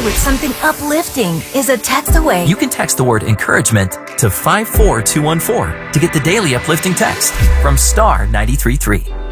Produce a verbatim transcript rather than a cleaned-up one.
day with something uplifting is a text away. You can text the word encouragement to five four two one four to get the daily uplifting text from Star ninety-three point three.